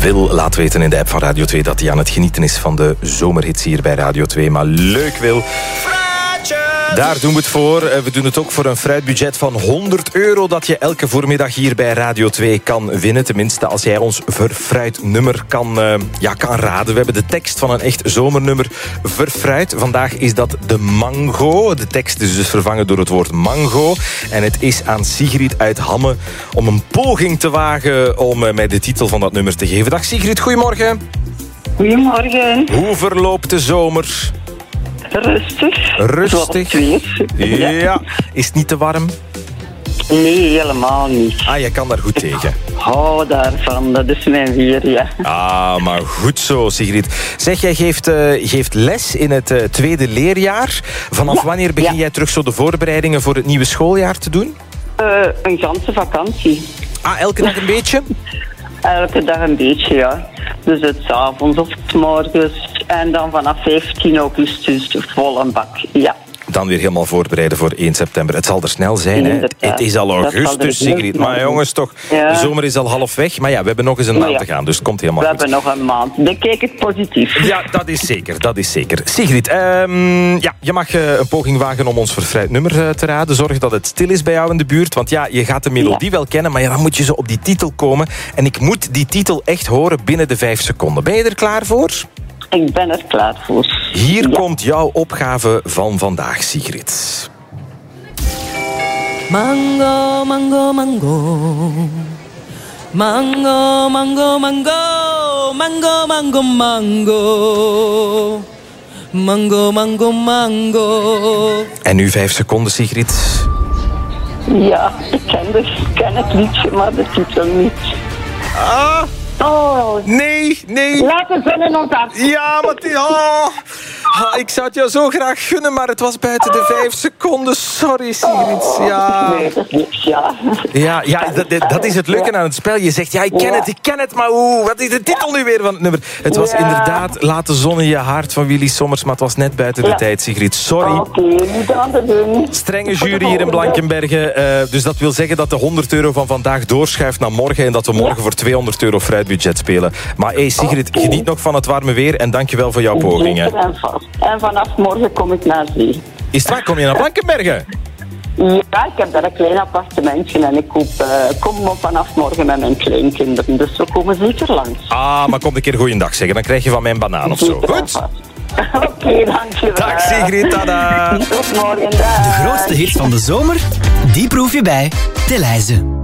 Wil, laat weten in de app van Radio 2 dat hij aan het genieten is van de zomerhits hier bij Radio 2. Maar leuk, Wil. Daar doen we het voor. We doen het ook voor een fruitbudget van €100 dat je elke voormiddag hier bij Radio 2 kan winnen. Tenminste, als jij ons verfruitnummer kan raden. We hebben de tekst van een echt zomernummer verfruit. Vandaag is dat de mango. De tekst is dus vervangen door het woord mango. En het is aan Sigrid uit Hamme om een poging te wagen om mij de titel van dat nummer te geven. Dag Sigrid, goedemorgen. Goedemorgen. Hoe verloopt de zomer? Rustig. Ja. Is het niet te warm? Nee, helemaal niet. Ah, je kan daar goed tegen. Hou daarvan, dat is mijn weer, ja. Ah, maar goed zo, Sigrid. Zeg, jij geeft les in het tweede leerjaar. Vanaf wanneer begin jij terug zo de voorbereidingen voor het nieuwe schooljaar te doen? Een ganse vakantie. Ah, elke dag een beetje? Elke dag een beetje, ja. Dus het 's avonds of 's morgens. En dan vanaf 15 augustus vol een bak, ja. Dan weer helemaal voorbereiden voor 1 september. Het zal er snel zijn, hè? Het is al augustus, Sigrid. Maar jongens, toch, de zomer is al half weg. Maar ja, we hebben nog eens een maand te gaan, dus het komt helemaal goed. We hebben nog een maand. Dan kijk ik positief. Ja, dat is zeker. Sigrid, je mag een poging wagen om ons verfruit nummer te raden. Zorg dat het stil is bij jou in de buurt. Want ja, je gaat de melodie wel kennen, maar dan moet je zo op die titel komen. En ik moet die titel echt horen binnen de 5 seconden. Ben je er klaar voor? Ik ben er klaar voor. Hier komt jouw opgave van vandaag, Sigrid. Mango, mango, mango. Mango, mango, mango. Mango, mango, mango. Mango, mango, mango. En nu 5 seconden, Sigrid. Ja, ik ken het liedje, maar de titel niet. Ah! Oh. Nee. Laat de zon in ons hart. Ja, ik zou het jou zo graag gunnen, maar het was buiten de 5 seconden. Sorry, Sigrid. Ja. Nee, dat is niks, ja. Ja, dat is het leuke aan het spel. Je zegt, ja, ik ken het, maar wat is de titel nu weer van het nummer? Het was inderdaad Laat de zon in je hart van Willy Sommers, maar het was net buiten de tijd, Sigrid. Sorry. Oké, niet aan te doen. Strenge jury hier in Blankenberge. Dus dat wil zeggen dat de €100 van vandaag doorschuift naar morgen en dat we morgen voor €200 fruitbudget spelen. Maar hey, Sigrid, geniet nog van het warme weer en dankjewel voor jouw pogingen. En vanaf morgen kom ik naar zee. Is het waar? Kom je naar Blankenberge? Ja, ik heb daar een klein appartementje en ik kom vanaf morgen met mijn kleinkinderen. Dus we komen zeker langs. Ah, maar kom een keer goeiedag zeggen. Dan krijg je van mij een banaan of zo. Goed? Oké, dankjewel. Dag Sigrid, tada. Tot morgen, dag. De grootste hit van de zomer, die proef je bij Telijze.